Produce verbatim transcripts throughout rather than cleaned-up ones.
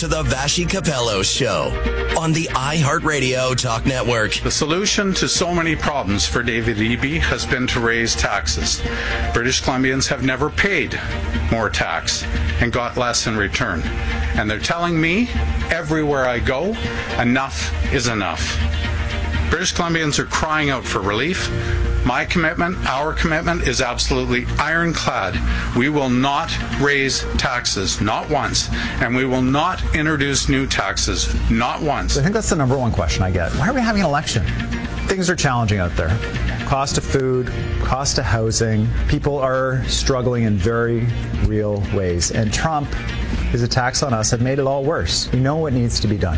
to the Vassy Capello Show on the iHeartRadio Talk Network. The solution to so many problems for David Eby has been to raise taxes. British Columbians have never paid more tax and got less in return. And they're telling me everywhere I go, enough is enough. British Columbians are crying out for relief. My commitment, our commitment, is absolutely ironclad. We will not raise taxes, not once, and we will not introduce new taxes, not once. I think that's the number one question I get. Why are we having an election? Things are challenging out there. Cost of food, cost of housing. People are struggling in very real ways. And Trump, his attacks on us have made it all worse. We know what needs to be done.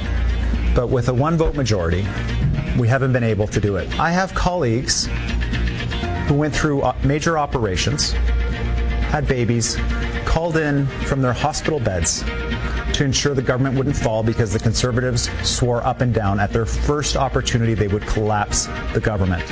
But with a one-vote majority, we haven't been able to do it. I have colleagues who went through major operations, had babies, called in from their hospital beds to ensure the government wouldn't fall because the Conservatives swore up and down at their first opportunity they would collapse the government.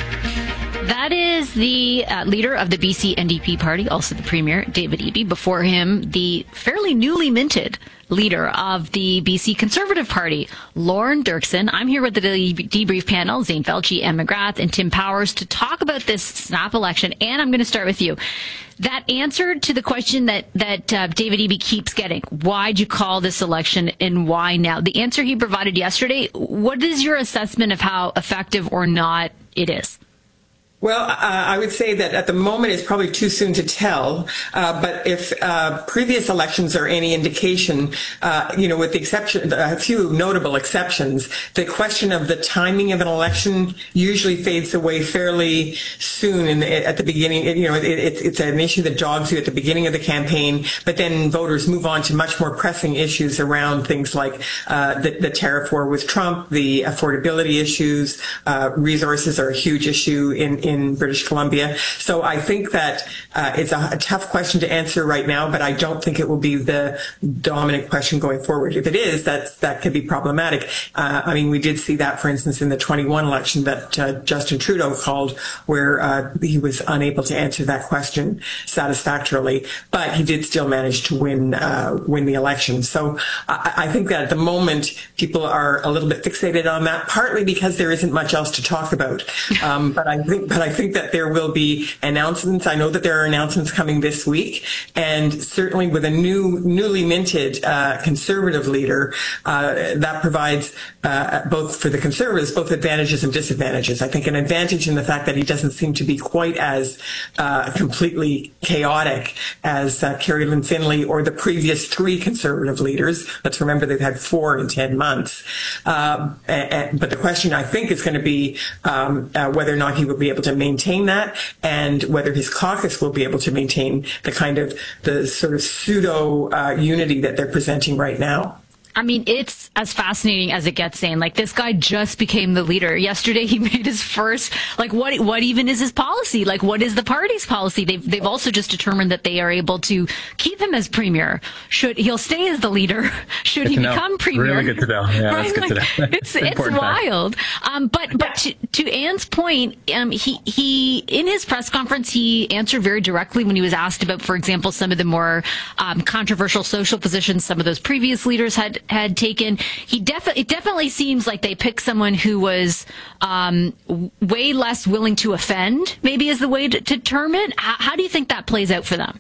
That is the uh, leader of the B C N D P party, also the Premier, David Eby. Before him, the fairly newly minted leader of the B C Conservative Party, Lorne Dirksen. I'm here with the debrief panel, Zane Felci, Anne McGrath, and Tim Powers, to talk about this snap election. And I'm going to start with you. That answer to the question that, that uh, David Eby keeps getting, why'd you call this election and why now? The answer he provided yesterday, what is your assessment of how effective or not it is? Well, uh, I would say that at the moment it's probably too soon to tell. Uh, but if uh, previous elections are any indication, uh, you know, with the exception, a few notable exceptions, the question of the timing of an election usually fades away fairly soon. In the, at the beginning, you know, it, it, it's an issue that jogs you at the beginning of the campaign, but then voters move on to much more pressing issues around things like uh, the, the tariff war with Trump, the affordability issues, uh, resources are a huge issue in, in in British Columbia. So I think that uh, it's a, a tough question to answer right now, but I don't think it will be the dominant question going forward. If it is, that that could be problematic. Uh, I mean, we did see that, for instance, in the twenty-one election that uh, Justin Trudeau called, where uh, he was unable to answer that question satisfactorily, but he did still manage to win uh, win the election. So I, I think that at the moment, people are a little bit fixated on that, partly because there isn't much else to talk about. Um, but I think, but I think that there will be announcements. I know that there are announcements coming this week, and certainly with a new, newly minted uh, Conservative leader, uh, that provides uh, both for the Conservatives both advantages and disadvantages. I think an advantage in the fact that he doesn't seem to be quite as uh, completely chaotic as uh, Kerry Lynn Finlay or the previous three Conservative leaders. Let's remember they've had four in ten months. Uh, and, and, but the question, I think, is going to be um, uh, whether or not he will be able to maintain that, and whether his caucus will be able to maintain the kind of the sort of pseudo uh, unity that they're presenting right now. I mean, it's as fascinating as it gets, Zane. Like, this guy just became the leader. Yesterday, he made his first, like, what what even is his policy? Like, what is the party's policy? They've they've also just determined that they are able to keep him as premier. Should he'll stay as the leader? Should he become premier? Really good to know. Yeah, right? that's good like, to know. It's it's wild. Um, but but to, to Anne's point, um, he he in his press conference he answered very directly when he was asked about, for example, some of the more um, controversial social positions some of those previous leaders had. had taken. He definitely, it definitely seems like they picked someone who was um, way less willing to offend, maybe is the way to, to term it. How, how do you think that plays out for them?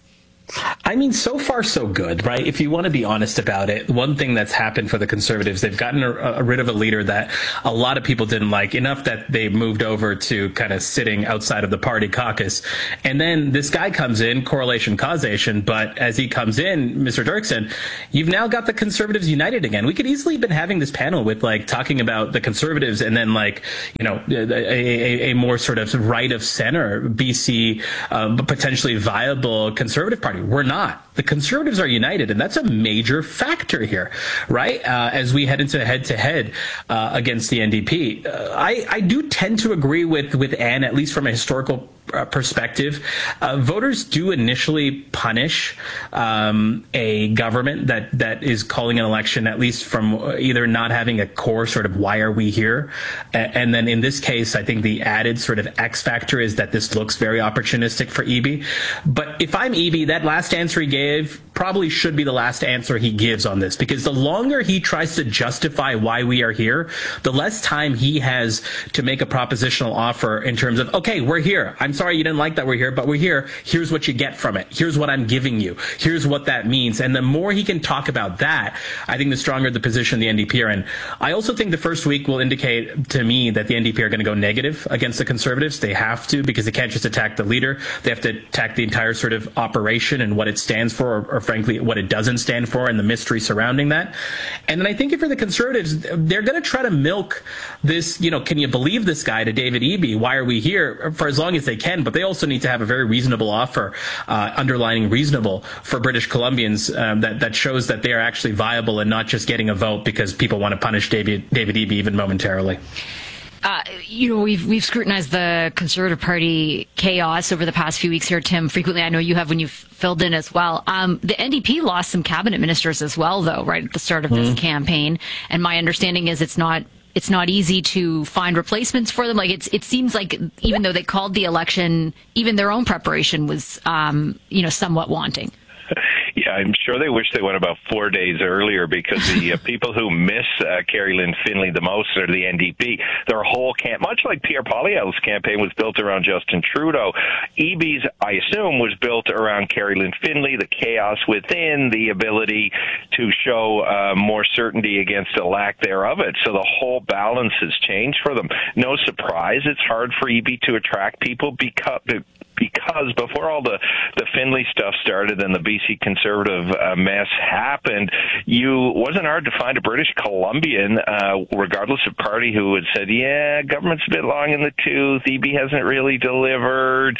I mean, so far so good, right? If you want to be honest about it, one thing that's happened for the Conservatives, they've gotten a, a, rid of a leader that a lot of people didn't like, enough that they moved over to kind of sitting outside of the party caucus. And then this guy comes in, correlation causation, but as he comes in, Mister Dirksen, you've now got the Conservatives united again. We could easily have been having this panel with, like, talking about the Conservatives and then, like, you know, a, a, a more sort of right of center B C uh, potentially viable Conservative Party. We're not. The Conservatives are united, and that's a major factor here, right? Uh, as we head into head-to-head uh, against the N D P. Uh, I, I do tend to agree with, with Anne, at least from a historical uh, perspective. Uh, voters do initially punish um, a government that, that is calling an election, at least from either not having a core sort of why are we here? And, and then in this case, I think the added sort of X factor is that this looks very opportunistic for Eby. But if I'm Eby, that last answer he gave probably should be the last answer he gives on this, because the longer he tries to justify why we are here, the less time he has to make a propositional offer in terms of, okay, we're here. I'm sorry you didn't like that we're here, but we're here. Here's what you get from it. Here's what I'm giving you. Here's what that means. And the more he can talk about that, I think the stronger the position the N D P are in. I also think the first week will indicate to me that the N D P are going to go negative against the Conservatives. They have to, because they can't just attack the leader. They have to attack the entire sort of operation and what it stands for, or, or frankly, what it doesn't stand for, and the mystery surrounding that. And then I think for the Conservatives, they're going to try to milk this, you know, can you believe this guy, to David Eby? Why are we here? For as long as they can, but they also need to have a very reasonable offer, uh, underlining reasonable, for British Columbians um, that, that shows that they are actually viable and not just getting a vote because people want to punish David, David Eby even momentarily. Uh, you know, we've we've scrutinized the Conservative Party chaos over the past few weeks here, Tim. Frequently, I know you have when you've filled in as well. Um, the N D P lost some cabinet ministers as well, though, right at the start of this mm. campaign. And my understanding is it's not it's not easy to find replacements for them. Like it's it seems like even though they called the election, even their own preparation was, um, you know, somewhat wanting. Yeah, I'm sure they wish they went about four days earlier, because the uh, people who miss uh, Carrie Lynn Finley the most are the N D P. Their whole camp, much like Pierre Poilievre's campaign was built around Justin Trudeau, Eby's, I assume, was built around Carrie Lynn Finley, the chaos within, the ability to show uh, more certainty against a lack thereof it. So the whole balance has changed for them. No surprise, it's hard for Eby to attract people because... Because before all the, the Finley stuff started and the B C Conservative uh, mess happened, you wasn't hard to find a British Columbian, uh, regardless of party, who had said, yeah, government's a bit long in the tooth, Eby hasn't really delivered,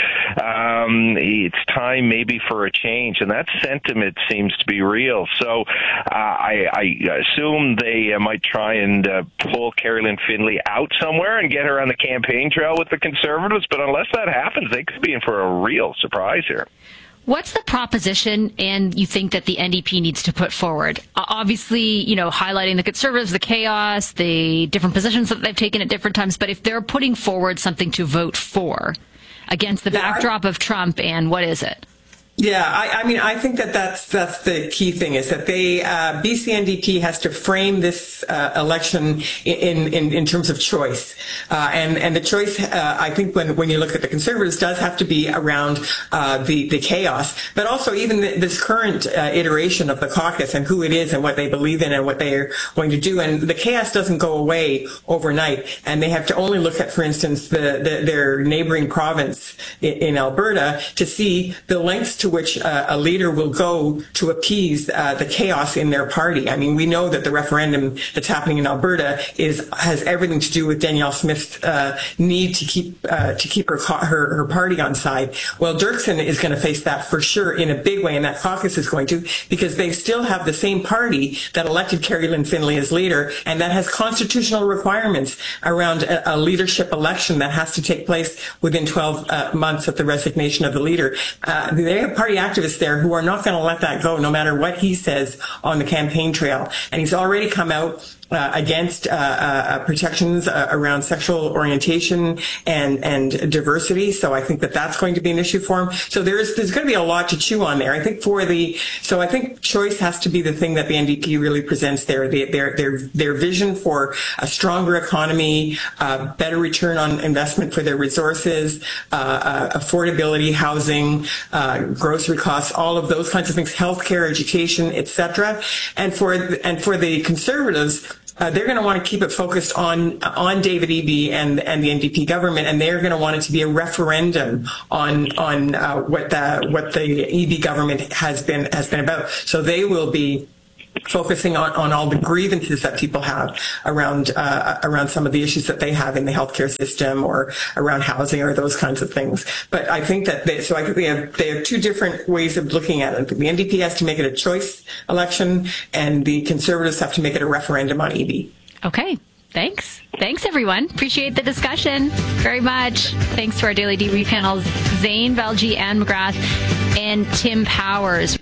um, it's time maybe for a change. And that sentiment seems to be real. So uh, I, I assume they uh, might try and uh, pull Carrie Lynn Finley out somewhere and get her on the campaign trail with the Conservatives. But unless that happens, they could be in for a real surprise here. What's the proposition and you think that the N D P needs to put forward? Uh, obviously, you know, highlighting the Conservatives, the chaos, the different positions that they've taken at different times. But if they're putting forward something to vote for against the yeah, backdrop I, of Trump, and what is it? Yeah, I, I mean, I think that that's that's the key thing, is that they uh, B C N D P has to frame this uh, election in, in in terms of choice, uh, and and the choice uh, I think when when you look at the Conservatives does have to be around uh, the the chaos, but also even the, this current uh, iteration of the caucus and who it is and what they believe in and what they are going to do. And the chaos doesn't go away overnight, and they have to only look at, for instance, the, the their neighboring province in, in Alberta to see the lengths to which uh, a leader will go to appease uh, the chaos in their party. I mean, we know that the referendum that's happening in Alberta is has everything to do with Danielle Smith's uh, need to keep uh, to keep her, her her party on side. Well, Dirksen is going to face that for sure in a big way, and that caucus is going to, because they still have the same party that elected Carrie Lynn Finley as leader, and that has constitutional requirements around a, a leadership election that has to take place within twelve uh, months of the resignation of the leader. Uh, they have party activists there who are not going to let that go, no matter what he says on the campaign trail. And he's already come out Uh, against uh, uh, protections uh, around sexual orientation and and diversity. So I think that that's going to be an issue for him. So there's there's going to be a lot to chew on there. I think for the so I think choice has to be the thing that the N D P really presents there. They, their their their vision for a stronger economy, uh, better return on investment for their resources, uh, uh, affordability, housing, uh, grocery costs, all of those kinds of things, healthcare, education, et cetera. And for and for the Conservatives, Uh, they're going to want to keep it focused on on David Eby and and the N D P government, and they're going to want it to be a referendum on on uh, what the what the Eby government has been has been about. So they will be focusing on, on all the grievances that people have around uh, around some of the issues that they have in the healthcare system or around housing or those kinds of things. But I think that they, so I think they have they have two different ways of looking at it. The N D P has to make it a choice election, and the Conservatives have to make it a referendum on Eby. Okay. Thanks. Thanks, everyone. Appreciate the discussion very much. Thanks to our Daily D B panels, Zane, Valji, Anne McGrath, and Tim Powers.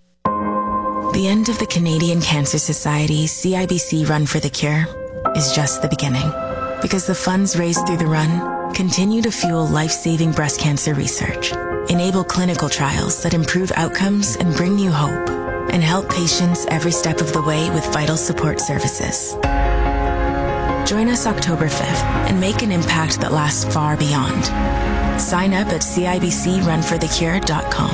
The end of the Canadian Cancer Society's C I B C Run for the Cure is just the beginning, because the funds raised through the run continue to fuel life-saving breast cancer research, enable clinical trials that improve outcomes and bring you hope, and help patients every step of the way with vital support services. Join us October fifth and make an impact that lasts far beyond. Sign up at C I B C run for the cure dot com.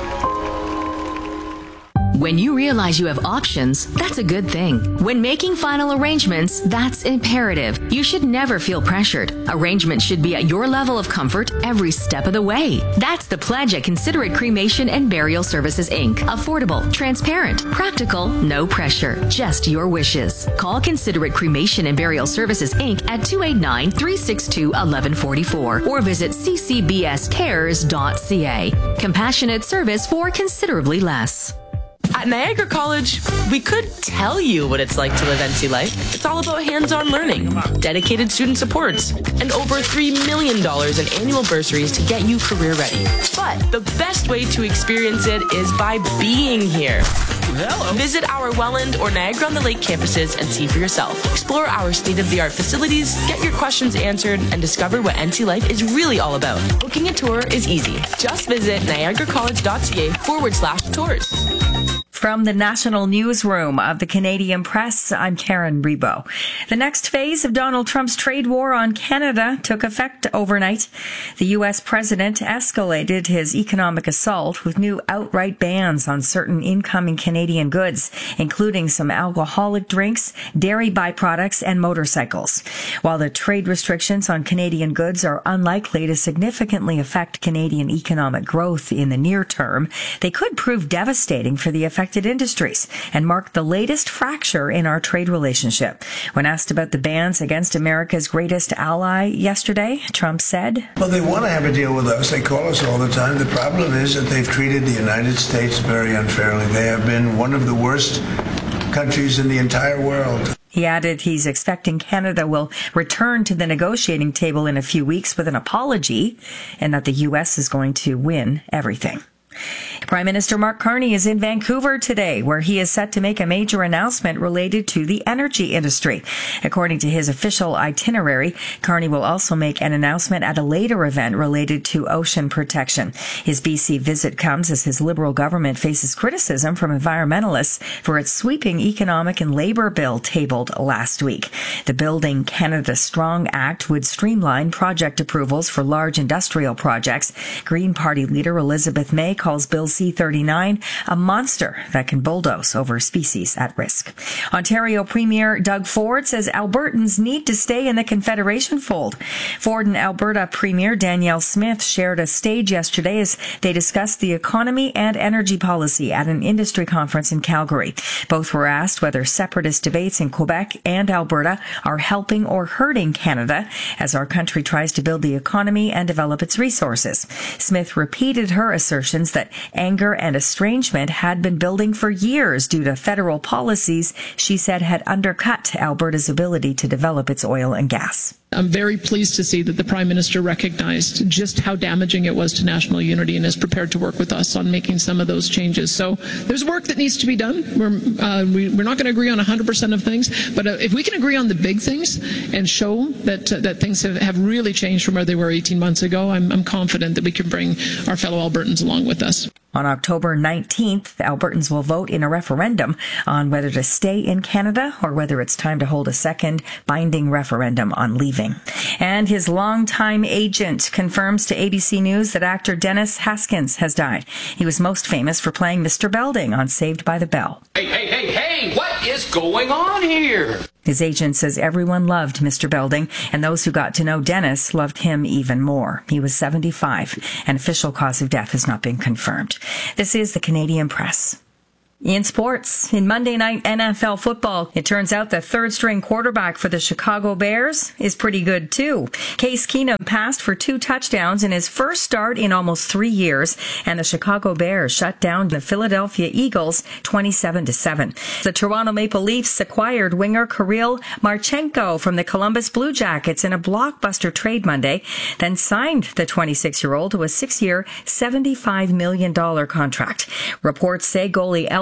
When you realize you have options, that's a good thing. When making final arrangements, that's imperative. You should never feel pressured. Arrangements should be at your level of comfort every step of the way. That's the pledge at Considerate Cremation and Burial Services, Incorporated. Affordable, transparent, practical, no pressure, just your wishes. Call Considerate Cremation and Burial Services, Incorporated at two eight nine, three six two, one one four four or visit c c b s cares dot c a. Compassionate service for considerably less. At Niagara College, we could tell you what it's like to live N C life. It's all about hands-on learning, dedicated student supports, and over three million dollars in annual bursaries to get you career ready. But the best way to experience it is by being here. Hello. Visit our Welland or Niagara-on-the-Lake campuses and see for yourself. Explore our state-of-the-art facilities, get your questions answered, and discover what N C life is really all about. Booking a tour is easy. Just visit niagara college dot c a forward slash tours. From the National Newsroom of the Canadian Press, I'm Karen Rebo. The next phase of Donald Trump's trade war on Canada took effect overnight. The U S president escalated his economic assault with new outright bans on certain incoming Canadian goods, including some alcoholic drinks, dairy byproducts, and motorcycles. While the trade restrictions on Canadian goods are unlikely to significantly affect Canadian economic growth in the near term, they could prove devastating for the affected industries and mark the latest fracture in our trade relationship. When asked about the bans against America's greatest ally yesterday, Trump said, Well, they want to have a deal with us. They call us all the time. The problem is that they've treated the United States very unfairly. They have been one of the worst countries in the entire world. He added he's expecting Canada will return to the negotiating table in a few weeks with an apology and that the U S is going to win everything. Prime Minister Mark Carney is in Vancouver today, where he is set to make a major announcement related to the energy industry. According to his official itinerary, Carney will also make an announcement at a later event related to ocean protection. His B C visit comes as his Liberal government faces criticism from environmentalists for its sweeping economic and labor bill tabled last week. The Building Canada Strong Act would streamline project approvals for large industrial projects. Green Party leader Elizabeth May calls Bill C thirty-nine a monster that can bulldoze over species at risk. Ontario Premier Doug Ford says Albertans need to stay in the Confederation fold. Ford and Alberta Premier Danielle Smith shared a stage yesterday as they discussed the economy and energy policy at an industry conference in Calgary. Both were asked whether separatist debates in Quebec and Alberta are helping or hurting Canada as our country tries to build the economy and develop its resources. Smith repeated her assertions that anger and estrangement had been building for years due to federal policies she said had undercut Alberta's ability to develop its oil and gas. I'm very pleased to see that the Prime Minister recognized just how damaging it was to national unity and is prepared to work with us on making some of those changes. So there's work that needs to be done. We're, uh, we, we're not going to agree on one hundred percent of things, but uh, if we can agree on the big things and show that uh, that things have, have really changed from where they were eighteen months ago, I'm, I'm confident that we can bring our fellow Albertans along with us. On October nineteenth, Albertans will vote in a referendum on whether to stay in Canada or whether it's time to hold a second binding referendum on leaving. And his longtime agent confirms to A B C News that actor Dennis Haskins has died. He was most famous for playing Mister Belding on Saved by the Bell. Hey, hey, hey, hey, what is going on here? His agent says everyone loved Mister Belding, and those who got to know Dennis loved him even more. He was seventy-five, and official cause of death has not been confirmed. This is the Canadian Press. In sports, in Monday night N F L football, it turns out the third-string quarterback for the Chicago Bears is pretty good, too. Case Keenum passed for two touchdowns in his first start in almost three years, and the Chicago Bears shut down the Philadelphia Eagles twenty-seven to seven. The Toronto Maple Leafs acquired winger Kirill Marchenko from the Columbus Blue Jackets in a blockbuster trade Monday, then signed the twenty-six-year-old to a six-year, seventy-five million dollars contract. Reports say goalie Elvis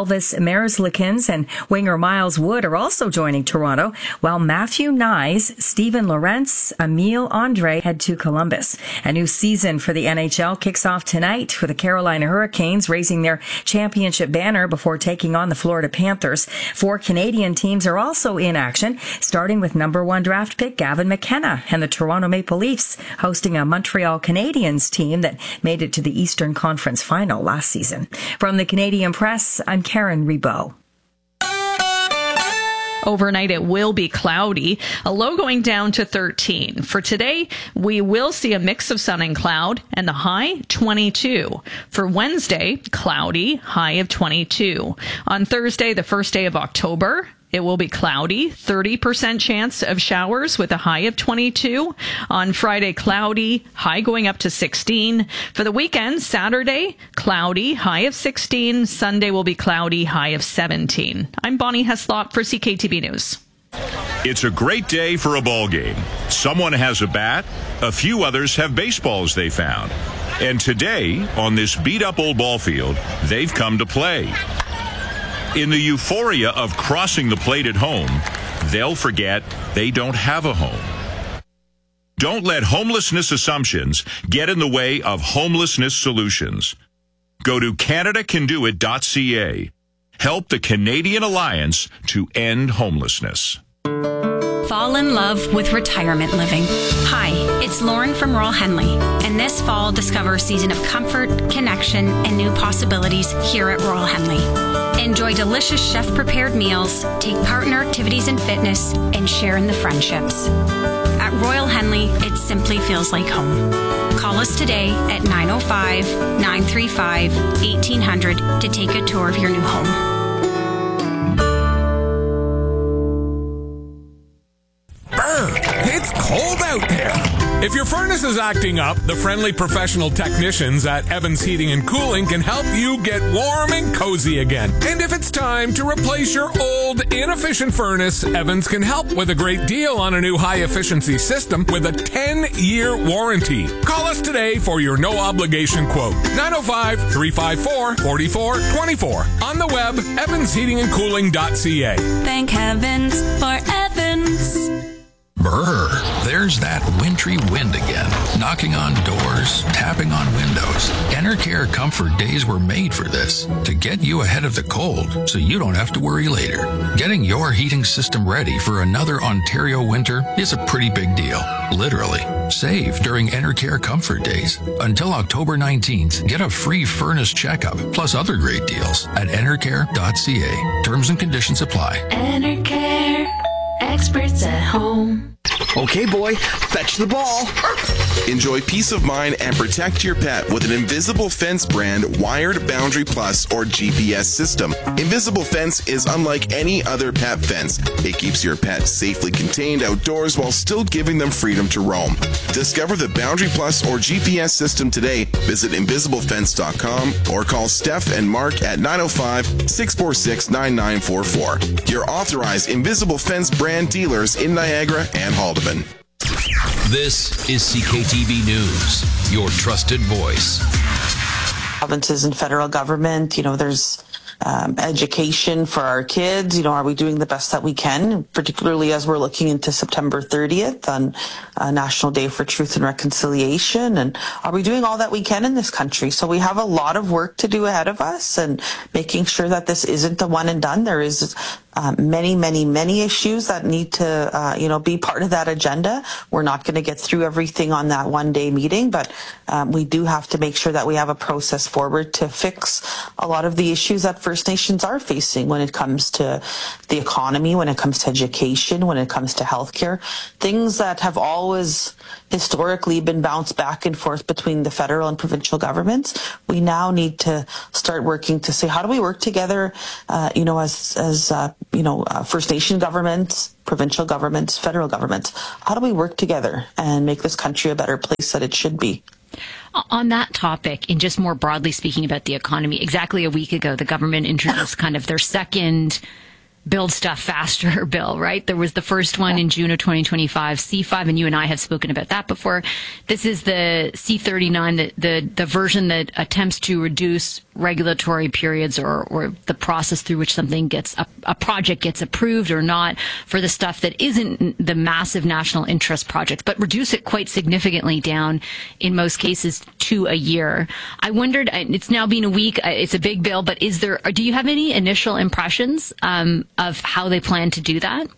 Elvis Merzlikins and winger Miles Wood are also joining Toronto, while Matthew Nyes, Steven Lorentz, Emile Andre head to Columbus. A new season for the N H L kicks off tonight with the Carolina Hurricanes raising their championship banner before taking on the Florida Panthers. Four Canadian teams are also in action, starting with number one draft pick Gavin McKenna and the Toronto Maple Leafs hosting a Montreal Canadiens team that made it to the Eastern Conference final last season. From the Canadian Press, I'm Karen Rebow. Overnight, it will be cloudy, a low going down to thirteen. For today, we will see a mix of sun and cloud, and the high, twenty-two. For Wednesday, cloudy, high of twenty-two. On Thursday, the first day of October, it will be cloudy, thirty percent chance of showers with a high of twenty-two. On Friday, cloudy, high going up to sixteen. For the weekend, Saturday, cloudy, high of sixteen. Sunday will be cloudy, high of seventeen. I'm Bonnie Heslop for C K T B News. It's a great day for a ball game. Someone has a bat, a few others have baseballs they found. And today, on this beat-up old ball field, they've come to play. In the euphoria of crossing the plate at home, they'll forget they don't have a home. Don't let homelessness assumptions get in the way of homelessness solutions. Go to Canada Can Do It dot C A. Help the Canadian Alliance to end homelessness. Fall in love with retirement living. Hi, it's Lauren from Royal Henley, and this fall discover a season of comfort, connection, and new possibilities here at Royal Henley. Enjoy delicious chef-prepared meals, take part in our activities and fitness, and share in the friendships. At Royal Henley, it simply feels like home. Call us today at nine oh five, nine three five, eighteen hundred to take a tour of your new home. It's cold out there. If your furnace is acting up, the friendly professional technicians at Evans Heating and Cooling can help you get warm and cozy again. And if it's time to replace your old, inefficient furnace, Evans can help with a great deal on a new high-efficiency system with a ten-year warranty. Call us today for your no-obligation quote. nine oh five, three five four, four four two four. On the web, evans heating and cooling dot c a. Thank heavens for Evans. Brr, there's that wintry wind again, knocking on doors, tapping on windows. Enercare Comfort Days were made for this, to get you ahead of the cold so you don't have to worry later. Getting your heating system ready for another Ontario winter is a pretty big deal, literally. Save during Enercare Comfort Days. Until October nineteenth, get a free furnace checkup, plus other great deals at enercare dot c a. Terms and conditions apply. Enercare, experts at home. Okay, boy, fetch the ball. Enjoy peace of mind and protect your pet with an Invisible Fence brand wired Boundary Plus or G P S system. Invisible Fence is unlike any other pet fence. It keeps your pet safely contained outdoors while still giving them freedom to roam. Discover the Boundary Plus or G P S system today. Visit invisible fence dot com or call Steph and Mark at nine oh five, six four six, nine nine four four. Your authorized Invisible Fence brand dealers in Niagara and Haldeman. This is C K T V News, your trusted voice. Provinces and federal government, you know, there's um, education for our kids. You know, are we doing the best that we can, particularly as we're looking into September thirtieth on uh, National Day for Truth and Reconciliation? And are we doing all that we can in this country? So we have a lot of work to do ahead of us, and making sure that this isn't the one and done. There is Uh, many, many, many issues that need to, uh, you know, be part of that agenda. We're not going to get through everything on that one-day meeting, but um, we do have to make sure that we have a process forward to fix a lot of the issues that First Nations are facing when it comes to the economy, when it comes to education, when it comes to healthcare, things that have always historically been bounced back and forth between the federal and provincial governments. We now need to start working to say, how do we work together, uh, you know, as, as uh, you know, uh, First Nation governments, provincial governments, federal governments. How do we work together and make this country a better place that it should be? On that topic, and just more broadly speaking about the economy, exactly a week ago, the government introduced kind of their second build stuff faster bill, right? There was the first one in June of twenty twenty-five, C five, and you and I have spoken about that before. This is the C thirty-nine, the, the, the version that attempts to reduce regulatory periods or, or the process through which something gets, a, a project gets approved or not for the stuff that isn't the massive national interest projects, but reduce it quite significantly down in most cases to a year. I wondered, it's now been a week, it's a big bill, but is there, do you have any initial impressions um, of how they plan to do that?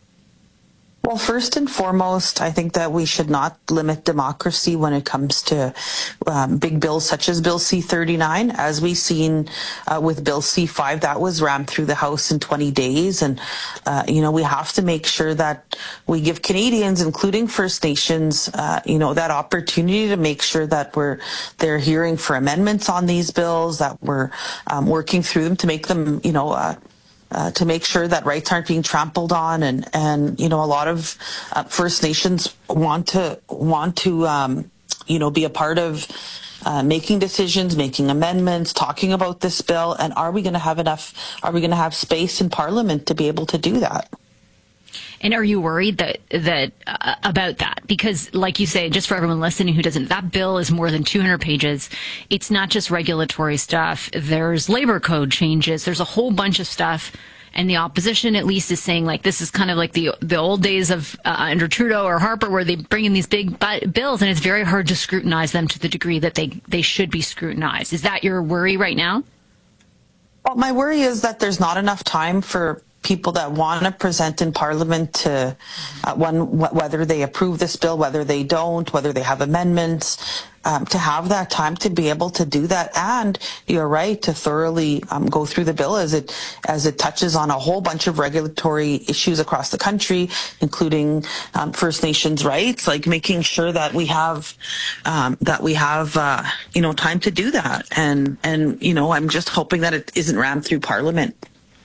Well, first and foremost, I think that we should not limit democracy when it comes to um, big bills such as Bill C thirty-nine. As we've seen uh, with Bill C five, that was rammed through the House in twenty days. And, uh, you know, we have to make sure that we give Canadians, including First Nations, uh, you know, that opportunity to make sure that we're they're hearing for amendments on these bills, that we're um, working through them to make them, you know, uh, Uh, to make sure that rights aren't being trampled on, and and you know a lot of uh, First Nations want to want to um, you know be a part of uh, making decisions, making amendments, talking about this bill. And are we going to have enough? Are we going to have space in Parliament to be able to do that? And are you worried that that uh, about that? Because, like you say, just for everyone listening who doesn't, that bill is more than two hundred pages. It's not just regulatory stuff. There's labor code changes. There's a whole bunch of stuff. And the opposition, at least, is saying, like, this is kind of like the the old days of uh, under Trudeau or Harper, where they bring in these big bills, and it's very hard to scrutinize them to the degree that they, they should be scrutinized. Is that your worry right now? Well, my worry is that there's not enough time for people that want to present in Parliament to uh, one, wh- whether they approve this bill, whether they don't, whether they have amendments, um, to have that time to be able to do that. And you're right, to thoroughly um, go through the bill as it as it touches on a whole bunch of regulatory issues across the country, including um, First Nations rights, like making sure that we have um, that we have uh, you know time to do that. And and you know I'm just hoping that it isn't rammed through Parliament.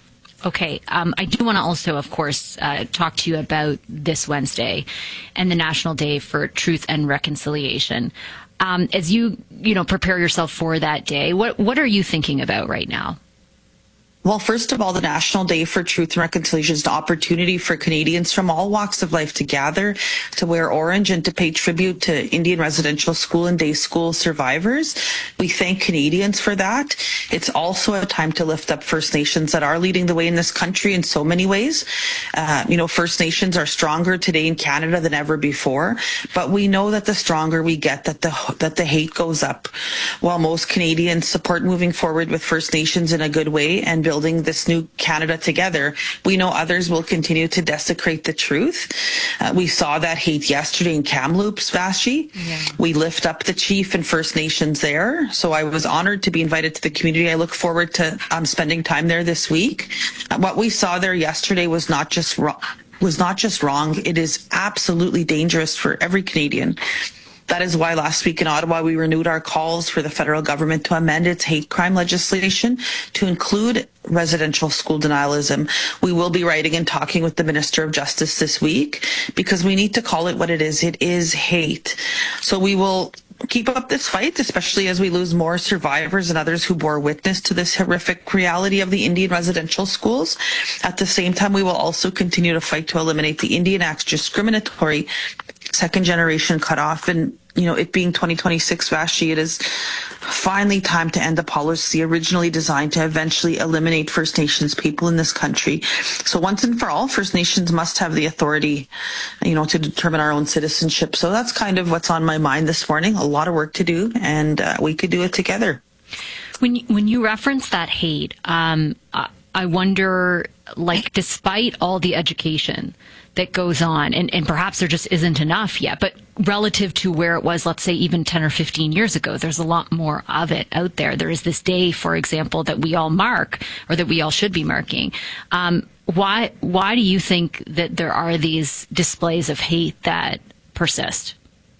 Okay. Um, I do want to also, of course, uh, talk to you about this Wednesday and the National Day for Truth and Reconciliation. Um, as you, you know, prepare yourself for that day, what what are you thinking about right now? Well, first of all, the National Day for Truth and Reconciliation is an opportunity for Canadians from all walks of life to gather, to wear orange, and to pay tribute to Indian residential school and day school survivors. We thank Canadians for that. It's also a time to lift up First Nations that are leading the way in this country in so many ways. Uh, you know, First Nations are stronger today in Canada than ever before, but we know that the stronger we get, that the that the hate goes up. While most Canadians support moving forward with First Nations in a good way and build building this new Canada together, we know others will continue to desecrate the truth. Uh, we saw that hate yesterday in Kamloops, Vashi. Yeah. We lift up the chief and First Nations there. So I was honored to be invited to the community. I look forward to um, spending time there this week. Uh, what we saw there yesterday was not just wrong. was not just wrong. It is absolutely dangerous for every Canadian. That is why last week in Ottawa, we renewed our calls for the federal government to amend its hate crime legislation to include residential school denialism. We will be writing and talking with the Minister of Justice this week because we need to call it what it is. It is hate. So we will keep up this fight, especially as we lose more survivors and others who bore witness to this horrific reality of the Indian residential schools. At the same time, we will also continue to fight to eliminate the Indian Act's discriminatory second generation cutoff. And, you know, it being twenty twenty-six, Vashi, it is finally time to end a policy originally designed to eventually eliminate First Nations people in this country. So once and for all, First Nations must have the authority, you know, to determine our own citizenship. So that's kind of what's on my mind this morning. A lot of work to do, and uh, we could do it together. When you, when you reference that hate, um, I wonder, like, despite all the education that goes on, and, and perhaps there just isn't enough yet, but relative to where it was, let's say, even ten or fifteen years ago, there's a lot more of it out there. There is this day, for example, that we all mark, or that we all should be marking. Um, why, why do you think that there are these displays of hate that persist?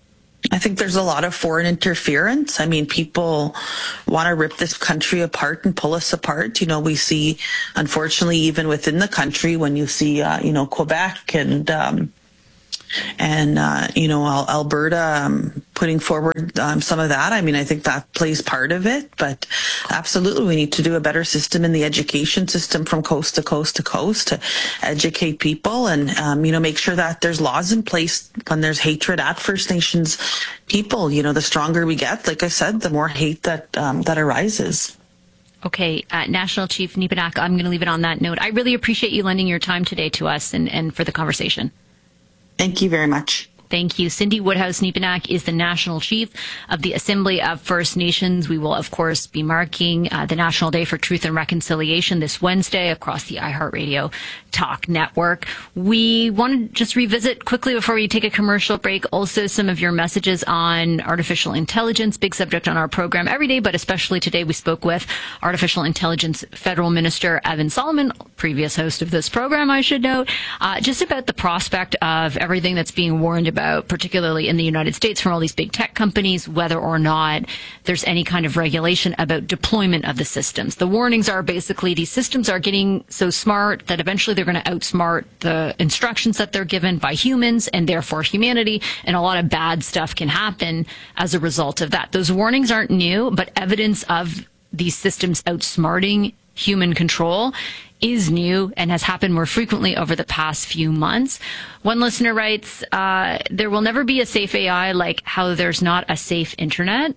I think there's a lot of foreign interference. I mean, people want to rip this country apart and pull us apart. You know, we see, unfortunately, even within the country, when you see, uh, you know, Quebec and, um, and uh, you know, Alberta um, putting forward um, some of that. I mean, I think that plays part of it, but absolutely we need to do a better system in the education system from coast to coast to coast to educate people and, um, you know, make sure that there's laws in place when there's hatred at First Nations people. You know, the stronger we get, like I said, the more hate that um, that arises. Okay, uh, National Chief Nepinak, I'm going to leave it on that note. I really appreciate you lending your time today to us and, and for the conversation. Thank you very much. Thank you. Cindy Woodhouse Nepinak is the National Chief of the Assembly of First Nations. We will, of course, be marking uh, the National Day for Truth and Reconciliation this Wednesday across the iHeartRadio Talk Network. We want to just revisit quickly before we take a commercial break also some of your messages on artificial intelligence, big subject on our program every day, but especially today we spoke with Artificial Intelligence Federal Minister Evan Solomon, previous host of this program, I should note, uh, just about the prospect of everything that's being warned about about, particularly in the United States from all these big tech companies, whether or not there's any kind of regulation about deployment of the systems. The warnings are basically these systems are getting so smart that eventually they're going to outsmart the instructions that they're given by humans and therefore humanity, and a lot of bad stuff can happen as a result of that. Those warnings aren't new, but evidence of these systems outsmarting human control is new and has happened more frequently over the past few months. One listener writes, uh, there will never be a safe A I like how there's not a safe internet.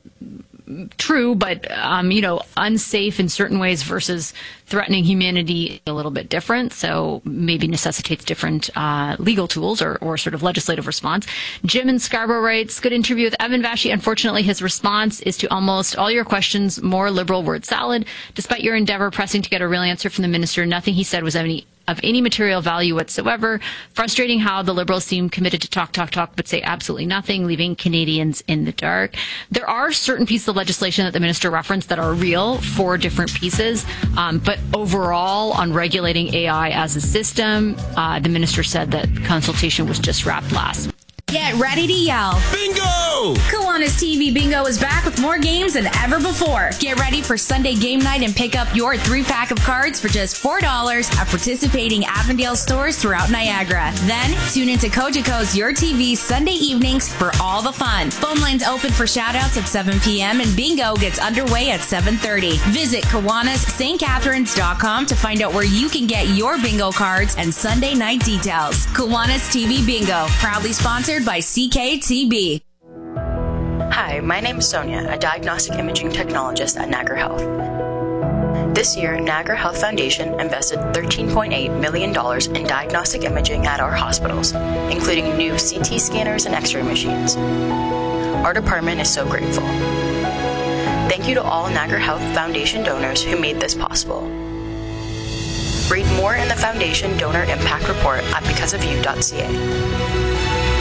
True, but, um, you know, unsafe in certain ways versus threatening humanity a little bit different. So maybe necessitates different uh, legal tools or, or sort of legislative response. Jim in Scarborough writes, good interview with Evan Vashi. Unfortunately, his response is to almost all your questions more liberal word salad. Despite your endeavor pressing to get a real answer from the minister, nothing he said was any of any material value whatsoever. Frustrating how the Liberals seem committed to talk, talk, talk, but say absolutely nothing, leaving Canadians in the dark. There are certain pieces of legislation that the minister referenced that are real, four different pieces. Um, but overall, on regulating A I as a system, uh, the minister said that consultation was just wrapped last. Get ready to yell. Bingo! Kiwanis T V Bingo is back with more games than ever before. Get ready for Sunday game night and pick up your three-pack of cards for just four dollars at participating Avondale stores throughout Niagara. Then, tune into Cogeco's Your T V Sunday evenings for all the fun. Phone lines open for shoutouts at seven p.m. and Bingo gets underway at seven thirty. Visit Kiwanis St Catharines dot com to find out where you can get your bingo cards and Sunday night details. Kiwanis T V Bingo, proudly sponsored by C K T B. Hi, my name is Sonia, a diagnostic imaging technologist at Niagara Health. This year, Niagara Health Foundation invested thirteen point eight million dollars in diagnostic imaging at our hospitals, including new C T scanners and X-ray machines. Our department is so grateful. Thank you to all Niagara Health Foundation donors who made this possible. Read more in the Foundation Donor Impact Report at because of you dot c a.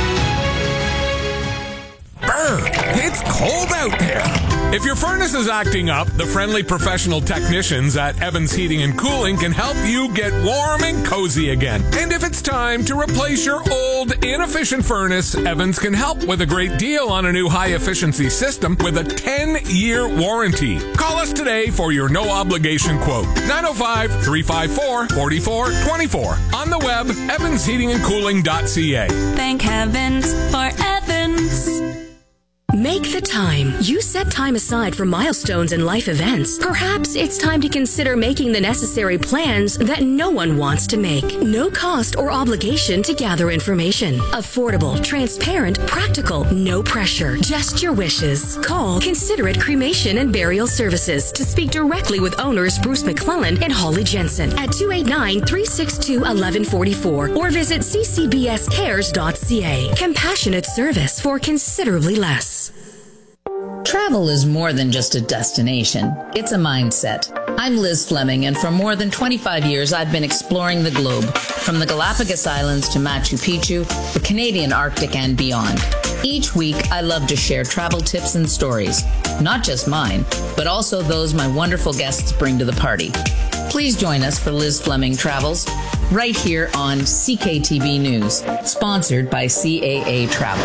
Brr, it's cold out there. If your furnace is acting up, the friendly professional technicians at Evans Heating and Cooling can help you get warm and cozy again. And if it's time to replace your old, inefficient furnace, Evans can help with a great deal on a new high-efficiency system with a ten-year warranty. Call us today for your no-obligation quote. nine oh five, three five four, four four two four. On the web, evans heating and cooling dot c a. Thank heavens for Evans. Make the time. You set time aside for milestones and life events. Perhaps it's time to consider making the necessary plans that no one wants to make. No cost or obligation to gather information. Affordable, transparent, practical, no pressure. Just your wishes. Call Considerate Cremation and Burial Services to speak directly with owners Bruce McClellan and Holly Jensen at two eight nine, three six two, one one four four or visit c c b s cares dot c a. Compassionate service for considerably less. Travel is more than just a destination. It's a mindset. I'm Liz Fleming, and for more than twenty-five years, I've been exploring the globe, from the Galapagos Islands to Machu Picchu, the Canadian Arctic, and beyond. Each week, I love to share travel tips and stories, not just mine, but also those my wonderful guests bring to the party. Please join us for Liz Fleming Travels, right here on C K T V News, sponsored by C A A Travel.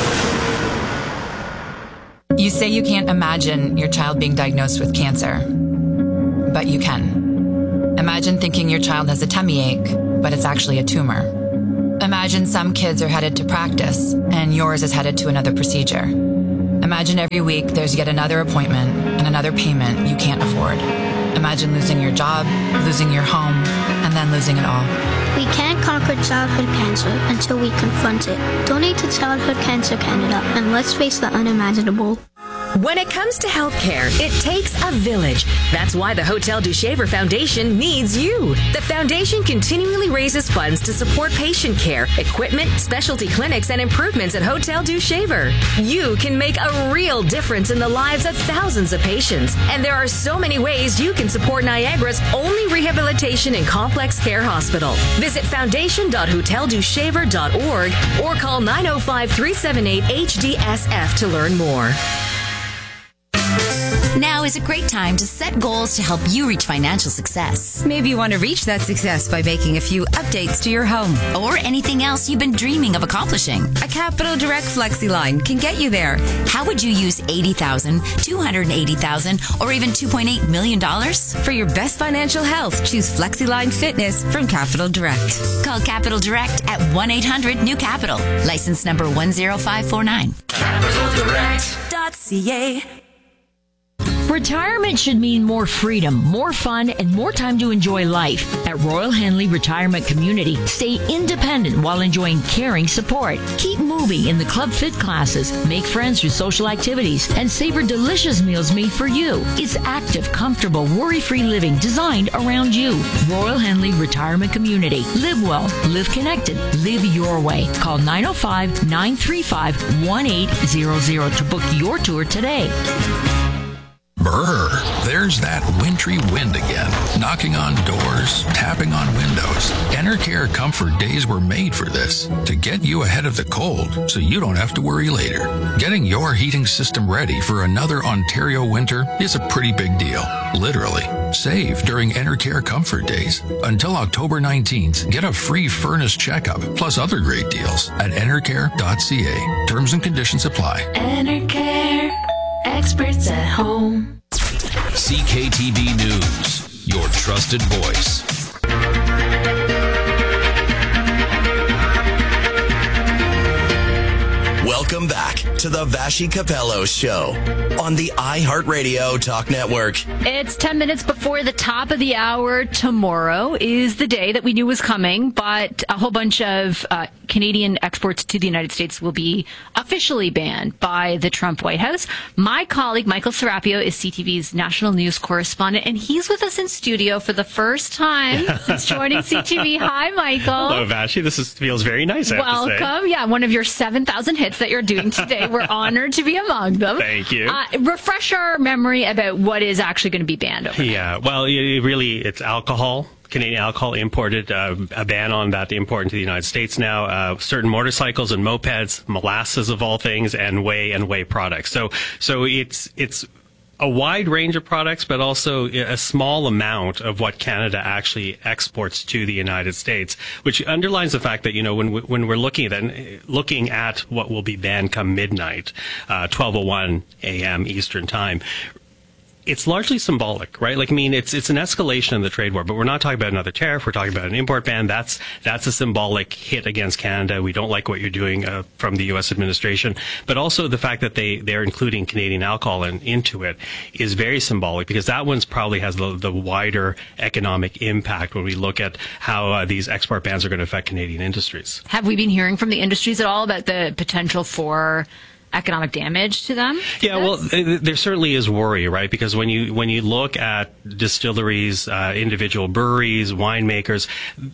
You say you can't imagine your child being diagnosed with cancer, but you can. Imagine thinking your child has a tummy ache, but it's actually a tumor. Imagine some kids are headed to practice, and yours is headed to another procedure. Imagine every week there's yet another appointment and another payment you can't afford. Imagine losing your job, losing your home, and then losing it all. We can't conquer childhood cancer until we confront it. Donate to Childhood Cancer Canada, and let's face the unimaginable. When it comes to healthcare, it takes a village. That's why the Hotel du Shaver Foundation needs you. The foundation continually raises funds to support patient care, equipment, specialty clinics, and improvements at Hotel du Shaver. You can make a real difference in the lives of thousands of patients. And there are so many ways you can support Niagara's only rehabilitation and complex care hospital. Visit foundation dot hotel du shaver dot org or call nine oh five, three seven eight, H D S F to learn more. Now is a great time to set goals to help you reach financial success. Maybe you want to reach that success by making a few updates to your home. Or anything else you've been dreaming of accomplishing. A Capital Direct Flexi line can get you there. How would you use eighty thousand dollars, two hundred eighty thousand dollars, or even two point eight million dollars? For your best financial health, choose FlexiLine Fitness from Capital Direct. Call Capital Direct at one eight hundred new capital. License number one zero five four nine. capital direct dot c a. Retirement should mean more freedom, more fun, and more time to enjoy life. At Royal Henley Retirement Community, stay independent while enjoying caring support. Keep moving in the Club Fit classes, make friends through social activities, and savor delicious meals made for you. It's active, comfortable, worry-free living designed around you. Royal Henley Retirement Community. Live well, live connected, live your way. Call nine oh five, nine three five, one eight zero zero to book your tour today. Brr, there's that wintry wind again, knocking on doors, tapping on windows. Enercare Comfort Days were made for this, to get you ahead of the cold so you don't have to worry later. Getting your heating system ready for another Ontario winter is a pretty big deal, literally. Save during Enercare Comfort Days. Until October nineteenth, get a free furnace checkup, plus other great deals at enercare dot c a. Terms and conditions apply. Enercare. Experts at home. C K T V News, your trusted voice. Welcome back to the Vashi Capello Show on the iHeartRadio Talk Network. It's ten minutes before the top of the hour. Tomorrow is the day that we knew was coming, but a whole bunch of uh, Canadian exports to the United States will be officially banned by the Trump White House. My colleague, Michael Serapio, is C T V's national news correspondent, and he's with us in studio for the first time since joining C T V. Hi, Michael. Hello, Vashi. This is, feels very nice, I have to say. Welcome. Yeah, one of your seven thousand hits that you're doing today. We're honored to be among them. Thank you. Uh, refresh our memory about what is actually going to be banned over there. Yeah, well, it really, it's alcohol. Canadian alcohol imported, uh, a ban on that import into the United States now, uh, certain motorcycles and mopeds, molasses of all things, and whey and whey products. So, so it's, it's, a wide range of products, but also a small amount of what Canada actually exports to the United States, which underlines the fact that, you know, when we, when we're looking at that, looking at what will be banned come midnight, uh, twelve oh one a.m. Eastern Time, it's largely symbolic, right? Like, I mean, it's it's an escalation of the trade war, but we're not talking about another tariff. We're talking about an import ban. That's that's a symbolic hit against Canada. We don't like what you're doing uh, from the U S administration, but also the fact that they they're including Canadian alcohol in, into it is very symbolic, because that one's probably has the, the wider economic impact when we look at how uh, these export bans are going to affect Canadian industries. Have we been hearing from the industries at all about the potential for economic damage to them? Yeah, well, there certainly is worry, right? Because when you when you look at distilleries, uh, individual breweries, winemakers,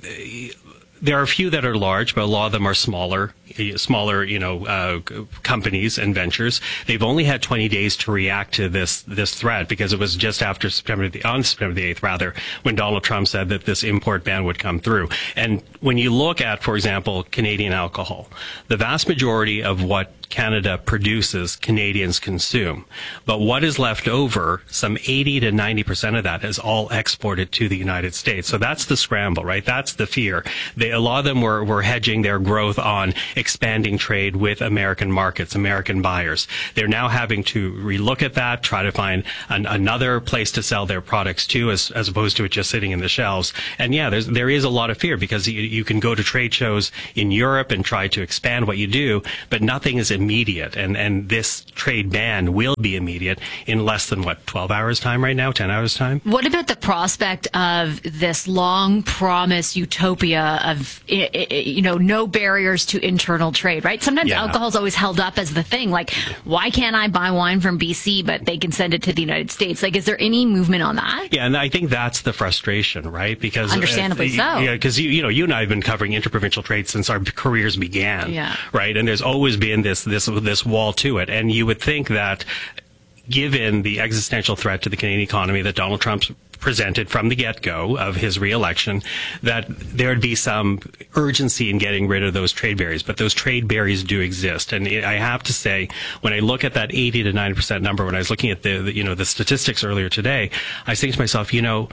there are a few that are large, but a lot of them are smaller, smaller, you know, uh, companies and ventures. They've only had twenty days to react to this this threat, because it was just after September the on September the eighth, rather, when Donald Trump said that this import ban would come through. And when you look at, for example, Canadian alcohol, the vast majority of what Canada produces, Canadians consume. But what is left over, some eighty to ninety percent of that is all exported to the United States. So that's the scramble, right? That's the fear. They, a lot of them were, were hedging their growth on expanding trade with American markets, American buyers. They're now having to relook at that, try to find an, another place to sell their products to, as, as opposed to it just sitting in the shelves. And yeah, there's, there is a lot of fear because you, you can go to trade shows in Europe and try to expand what you do, but nothing is immediate. And, and this trade ban will be immediate in less than, what, twelve hours time right now, ten hours time? What about the prospect of this long promised utopia of, you know, no barriers to internal trade, right? Sometimes Yeah. alcohol's always held up as the thing. Like, why can't I buy wine from B C, but they can send it to the United States? Like, is there any movement on that? Yeah, and I think that's the frustration, right? Because Understandably uh, so. Yeah, because you, you know, you and I have been covering interprovincial trade since our careers began, Yeah. right? And there's always been this this this wall to it, and you would think that, given the existential threat to the Canadian economy that Donald Trump presented from the get-go of his re-election, that there would be some urgency in getting rid of those trade barriers. But those trade barriers do exist. And I have to say, when I look at that eighty to ninety percent number, when I was looking at the, the you know, the statistics earlier today, I was thinking to myself, you know,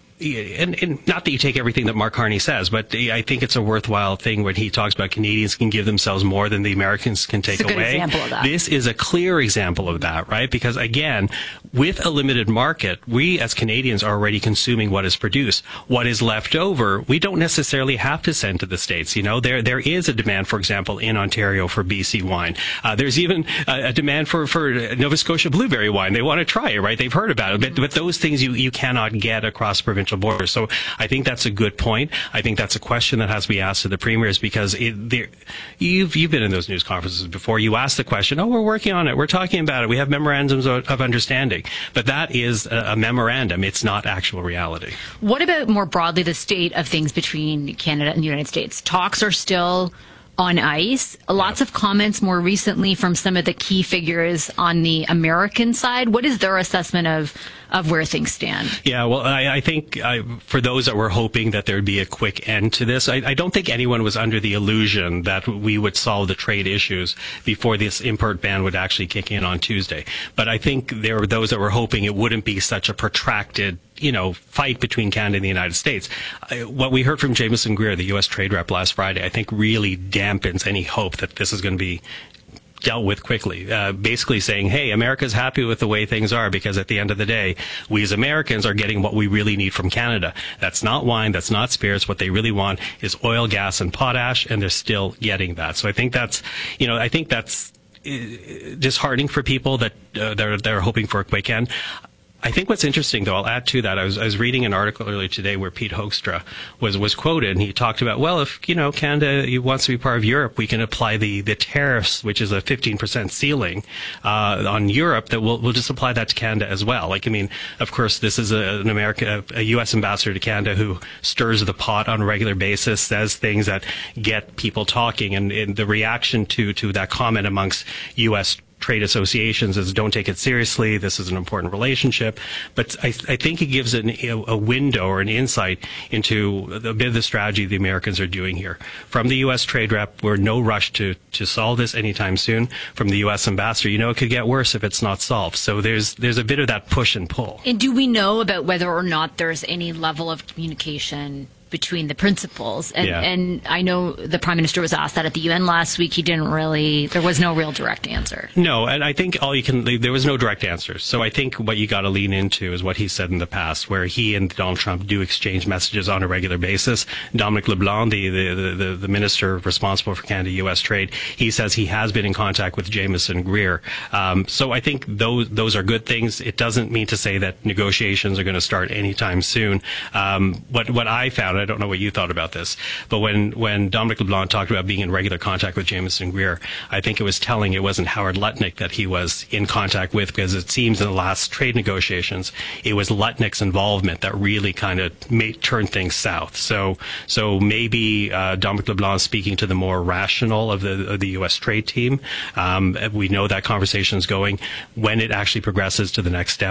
and, and not that you take everything that Mark Carney says, but I think it's a worthwhile thing when he talks about Canadians can give themselves more than the Americans can take It's a good away. example of that. This is a clear example of that, right? Because again, with a limited market, we as Canadians are already consuming what is produced. What is left over, we don't necessarily have to send to the States. You know, there there is a demand, for example, in Ontario for B C wine. Uh, there's even a, a demand for, for Nova Scotia blueberry wine. They want to try it, right? They've heard about it. But, but those things you, you cannot get across provincial borders. So I think that's a good point. I think that's a question that has to be asked to the premiers, because it, you've you've been in those news conferences before. You ask the question, oh, we're working on it. We're talking about it. We have memorandums of, of understanding. But that is a, a memorandum. It's not actual reality. What about more broadly the state of things between Canada and the United States? Talks are still on ice. Lots of comments more recently from some of the key figures on the American side. What is their assessment of of where things stand? Yeah, well, I, I think I, for those that were hoping that there would be a quick end to this, I, I don't think anyone was under the illusion that we would solve the trade issues before this import ban would actually kick in on Tuesday. But I think there were those that were hoping it wouldn't be such a protracted, you know, fight between Canada and the United States. Uh, what we heard from Jameson Greer, the U S trade rep last Friday, I think really dampens any hope that this is going to be dealt with quickly, uh, basically saying, hey, America's happy with the way things are because at the end of the day, we as Americans are getting what we really need from Canada. That's not wine, that's not spirits. What they really want is oil, gas, and potash, and they're still getting that. So I think that's, you know, I think that's disheartening for people that uh, they're, they're hoping for a quick end. I think what's interesting, though, I'll add to that. I was I was reading an article earlier today where Pete Hoekstra was was quoted, and he talked about, well, if you know Canada wants to be part of Europe, we can apply the the tariffs, which is a fifteen percent ceiling uh, on Europe. That we'll we'll just apply that to Canada as well. Like, I mean, of course, this is a, an America, a U S ambassador to Canada who stirs the pot on a regular basis, says things that get people talking, and, and the reaction to to that comment amongst U S trade associations is don't take it seriously. This is an important relationship. But I, I think it gives an, a window or an insight into a bit of the strategy the Americans are doing here. From the U S trade rep, we're no rush to, to solve this anytime soon. From the U S ambassador, you know, it could get worse if it's not solved. So there's there's a bit of that push and pull. And do we know about whether or not there's any level of communication between the principals? And, Yeah. and I know the Prime Minister was asked that at the U N last week. He didn't really, there was no real direct answer. No, and I think all you can, there was no direct answers. So I think what you got to lean into is what he said in the past, where he and Donald Trump do exchange messages on a regular basis. Dominic LeBlanc, the, the, the, the minister responsible for Canada-U S trade, he says he has been in contact with Jameson Greer. Um, so I think those, those are good things. It doesn't mean to say that negotiations are going to start anytime soon. Um, what, what I found, I don't know what you thought about this, but when, when Dominic LeBlanc talked about being in regular contact with Jameson Greer, I think it was telling it wasn't Howard Lutnick that he was in contact with, because it seems in the last trade negotiations, it was Lutnick's involvement that really kind of made, turned things south. So, so maybe uh, Dominic LeBlanc speaking to the more rational of the, of the U S trade team. Um, we know that conversation is going. When it actually progresses to the next step,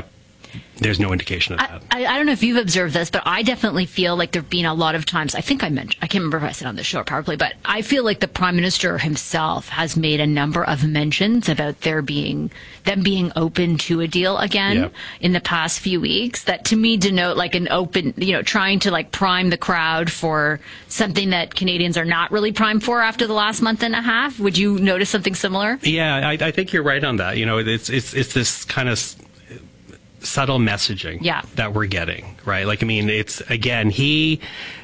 There's no indication of that. I, I don't know if you've observed this, but I definitely feel like there have been a lot of times, I think I mentioned, I can't remember if I said on the show or Power Play, but I feel like the Prime Minister himself has made a number of mentions about there being, them being open to a deal again yeah. in the past few weeks, that to me denote like an open, you know, trying to like prime the crowd for something that Canadians are not really primed for after the last month and a half. Would you notice something similar? Yeah, I, I think you're right on that. You know, it's, it's, it's this kind of subtle messaging yeah. that we're getting, right? Like, I mean, it's, again, he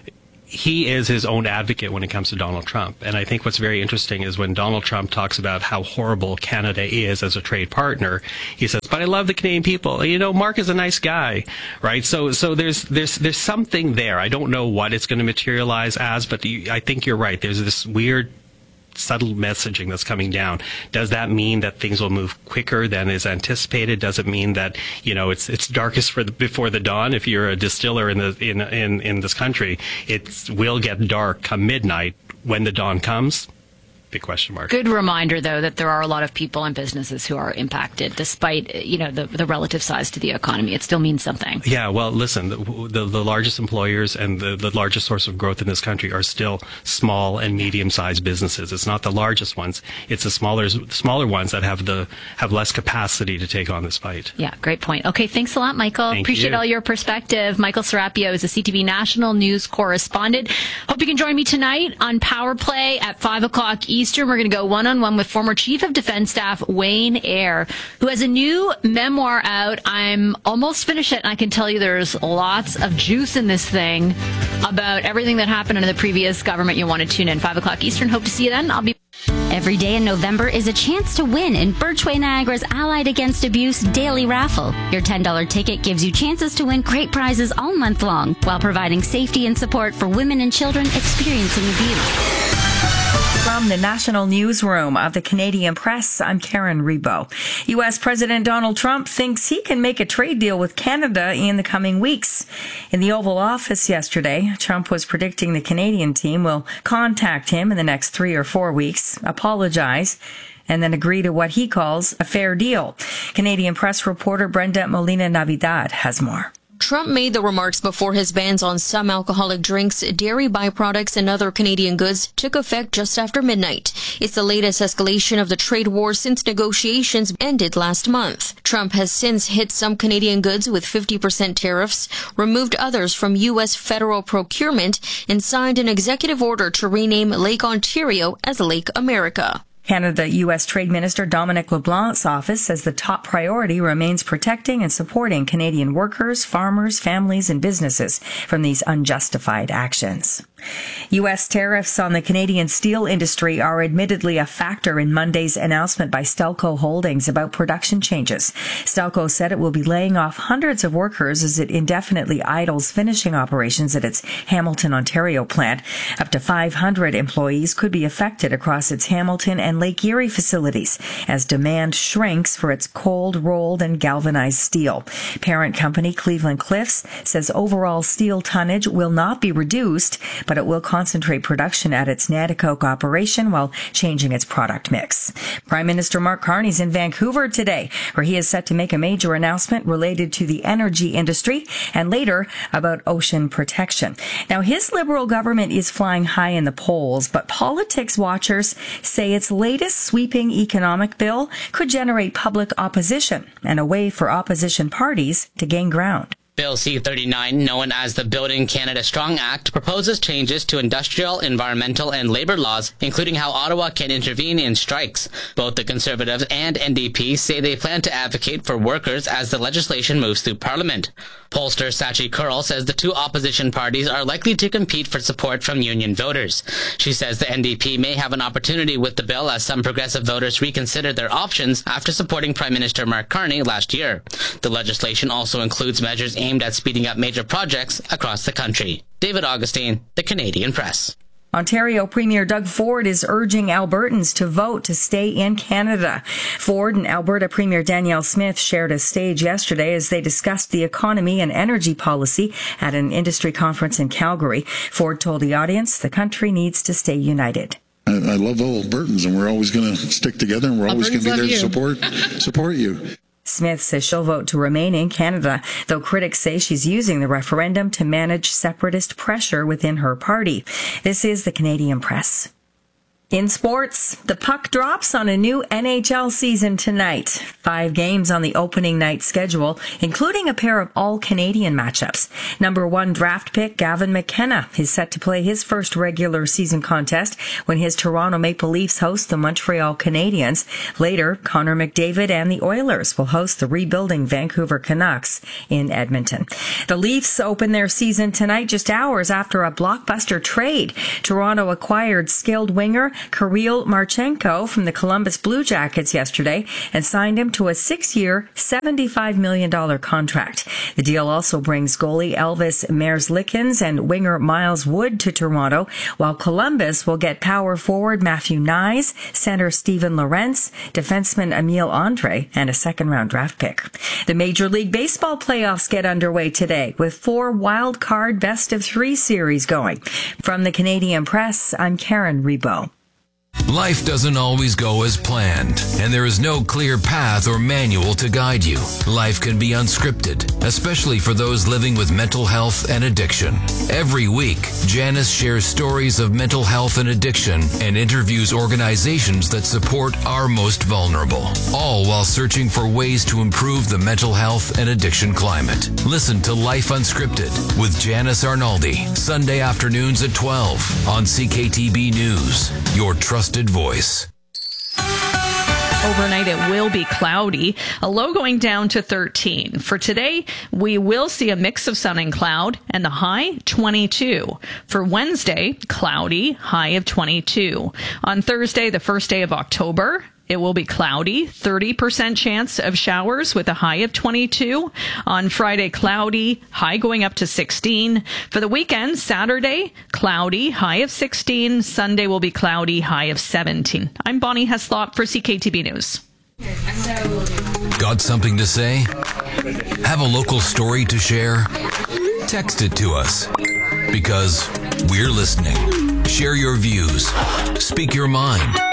he is his own advocate when it comes to Donald Trump. And I think what's very interesting is when Donald Trump talks about how horrible Canada is as a trade partner, he says, but I love the Canadian people. You know, Mark is a nice guy, right? So so there's there's there's something there. I don't know what it's going to materialize as, but you, I think you're right. There's this weird subtle messaging that's coming down. Does that mean that things will move quicker than is anticipated? Does it mean that, you know, it's it's darkest for the, before the dawn? If you're a distiller in the in in in this country, it will get dark come midnight. When the dawn comes, big question mark. Good reminder, though, that there are a lot of people and businesses who are impacted, despite, you know, the, the relative size to the economy. It still means something. Yeah, well, listen, the, the, the largest employers and the, the largest source of growth in this country are still small and medium-sized businesses. It's not the largest ones. It's the smaller smaller ones that have the have less capacity to take on this fight. Yeah, great point. Okay, thanks a lot, Michael. Thank Appreciate you. all your perspective. Michael Serapio is a C T V National News correspondent. Hope you can join me tonight on Power Play at five o'clock Eastern. We're going to go one-on-one with former Chief of Defense Staff Wayne Eyre, who has a new memoir out. I'm almost finished it, and I can tell you there's lots of juice in this thing about everything that happened under the previous government. You'll want to tune in. five o'clock Eastern. Hope to see you then. I'll be... Every day in November is a chance to win in Birchway Niagara's Allied Against Abuse Daily Raffle. Your ten dollars ticket gives you chances to win great prizes all month long while providing safety and support for women and children experiencing abuse. From the National Newsroom of the Canadian Press, I'm Karen Rebo. U S President Donald Trump thinks he can make a trade deal with Canada in the coming weeks. In the Oval Office yesterday, Trump was predicting the Canadian team will contact him in the next three or four weeks, apologize, and then agree to what he calls a fair deal. Canadian Press reporter Brenda Molina-Navidad has more. Trump made the remarks before his bans on some alcoholic drinks, dairy byproducts, and other Canadian goods took effect just after midnight. It's the latest escalation of the trade war since negotiations ended last month. Trump has since hit some Canadian goods with fifty percent tariffs, removed others from U S federal procurement, and signed an executive order to rename Lake Ontario as Lake America. Canada U S Trade Minister Dominic LeBlanc's office says the top priority remains protecting and supporting Canadian workers, farmers, families, and businesses from these unjustified actions. U S tariffs on the Canadian steel industry are admittedly a factor in Monday's announcement by Stelco Holdings about production changes. Stelco said it will be laying off hundreds of workers as it indefinitely idles finishing operations at its Hamilton, Ontario plant. Up to five hundred employees could be affected across its Hamilton and Lake Erie facilities as demand shrinks for its cold, rolled, and galvanized steel. Parent company Cleveland Cliffs says overall steel tonnage will not be reduced, but it will concentrate production at its Nanticoke operation while changing its product mix. Prime Minister Mark Carney's in Vancouver today, where he is set to make a major announcement related to the energy industry and later about ocean protection. Now, his Liberal government is flying high in the polls, but politics watchers say its latest sweeping economic bill could generate public opposition and a way for opposition parties to gain ground. Bill C thirty-nine, known as the Building Canada Strong Act, proposes changes to industrial, environmental, and labor laws, including how Ottawa can intervene in strikes. Both the Conservatives and N D P say they plan to advocate for workers as the legislation moves through Parliament. Pollster Sachi Kurl says the two opposition parties are likely to compete for support from union voters. She says the N D P may have an opportunity with the bill as some progressive voters reconsider their options after supporting Prime Minister Mark Carney last year. The legislation also includes measures aimed at speeding up major projects across the country. David Augustine, The Canadian Press. Ontario Premier Doug Ford is urging Albertans to vote to stay in Canada. Ford and Alberta Premier Danielle Smith shared a stage yesterday as they discussed the economy and energy policy at an industry conference in Calgary. Ford told the audience the country needs to stay united. I, I love all Albertans, and we're always going to stick together, and we're always going to be there to support support you. Smith says she'll vote to remain in Canada, though critics say she's using the referendum to manage separatist pressure within her party. This is the Canadian Press. In sports, the puck drops on a new N H L season tonight. Five games on the opening night schedule, including a pair of all-Canadian matchups. Number one draft pick Gavin McKenna is set to play his first regular season contest when his Toronto Maple Leafs host the Montreal Canadiens. Later, Connor McDavid and the Oilers will host the rebuilding Vancouver Canucks in Edmonton. The Leafs open their season tonight just hours after a blockbuster trade. Toronto acquired skilled winger Kirill Marchenko from the Columbus Blue Jackets yesterday and signed him to a six-year, seventy-five million dollars contract. The deal also brings goalie Elvis Merzlikins and winger Miles Wood to Toronto, while Columbus will get power forward Matthew Nyes, center Steven Lorentz, defenseman Emile Andre, and a second-round draft pick. The Major League Baseball playoffs get underway today with four wild-card best-of-three series going. From the Canadian Press, I'm Karen Rebo. Life doesn't always go as planned, and there is no clear path or manual to guide you. Life can be unscripted, especially for those living with mental health and addiction. Every week, Janice shares stories of mental health and addiction and interviews organizations that support our most vulnerable, all while searching for ways to improve the mental health and addiction climate. Listen to Life Unscripted with Janice Arnaldi, Sunday afternoons at twelve on C K T B News, your trusted voice. Overnight, it will be cloudy, a low going down to thirteen. For today, we will see a mix of sun and cloud, and the high, twenty-two. For Wednesday, cloudy, high of twenty-two. On Thursday, the first day of October, it will be cloudy, thirty percent chance of showers with a high of twenty-two. On Friday, cloudy, high going up to sixteen. For the weekend, Saturday, cloudy, high of sixteen. Sunday will be cloudy, high of seventeen. I'm Bonnie Heslop for C K T B News. Got something to say? Have a local story to share? Text it to us, because we're listening. Share your views. Speak your mind.